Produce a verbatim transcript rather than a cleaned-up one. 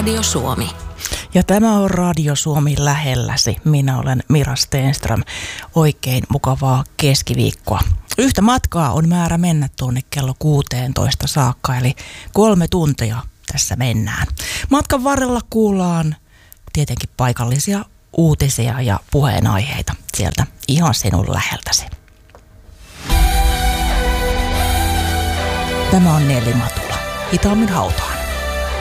Radio Suomi. Ja tämä on Radio Suomi lähelläsi. Minä olen Mira Stenström. Oikein mukavaa keskiviikkoa. Yhtä matkaa on määrä mennä tuonne kello kuusitoista saakka, eli kolme tuntia tässä mennään. Matkan varrella kuullaan tietenkin paikallisia uutisia ja puheenaiheita sieltä ihan sinun läheltäsi. Tämä on Nelli Matula. Hitaammin hautaan.